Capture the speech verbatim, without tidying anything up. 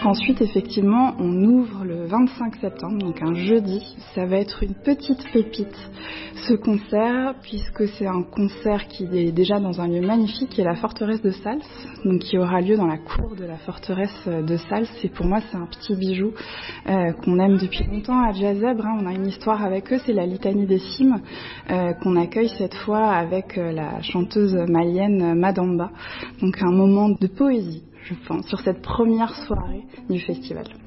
Ensuite, effectivement, on ouvre le vingt-cinq septembre, donc un jeudi. Ça va être une petite pépite, ce concert, puisque c'est un concert qui est déjà dans un lieu magnifique, qui est la forteresse de Sals, donc qui aura lieu dans la cour de la forteresse de Sals. Et pour moi, c'est un petit bijou euh, qu'on aime depuis longtemps à Jazz Zèbre. Hein. On a une histoire avec eux, c'est la litanie des cimes, euh, qu'on accueille cette fois avec euh, la chanteuse malienne Madamba. Donc un moment de poésie, je pense, sur cette première soirée du festival.